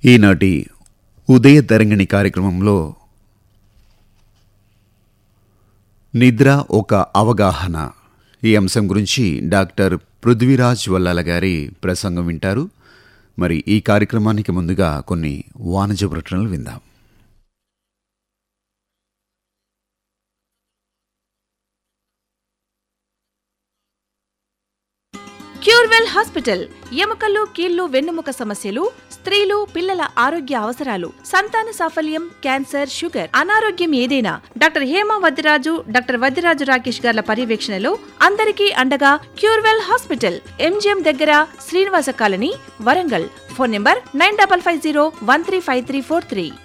ఈనాటి ఉదయ తరంగిణి కార్యక్రమంలో నిద్ర ఒక అవగాహన ఈ అంశం గురించి డాక్టర్ పృథ్వీరాజ్ వల్లాల గారి ప్రసంగం వింటారు. మరి ఈ కార్యక్రమానికి ముందుగా కొన్ని వాణిజ్య ప్రకటనలు విందాం. క్యూర్వెల్ హాస్పిటల్ ఎముకలు, కీళ్లు, వెన్నుముక సమస్యలు, స్త్రీలు, పిల్లల ఆరోగ్య అవసరాలు, సంతాన సాఫల్యం, క్యాన్సర్, షుగర్, అనారోగ్యం ఏదైనా డాక్టర్ హేమ వద్దిరాజు, డాక్టర్ వద్దిరాజు రాకేష్ గార్ల పర్యవేక్షణలో అందరికీ అండగా క్యూర్వెల్ హాస్పిటల్, ఎంజిఎం దగ్గర, Srinivasa colony, Warangal. Phone number 9550135343.